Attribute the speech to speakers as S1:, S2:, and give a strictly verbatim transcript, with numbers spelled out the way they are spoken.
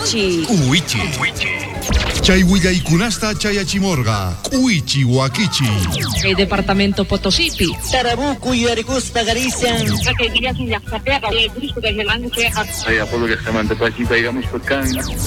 S1: Uichi.
S2: Uichi. Chay Willaykunasta Chayachimorga. Uichi Wakichi.
S1: El departamento Potosipi.
S3: Tarabuco y Arigusta Galicia.
S4: Ay, Apolo que se manda para aquí, digamos, por acá.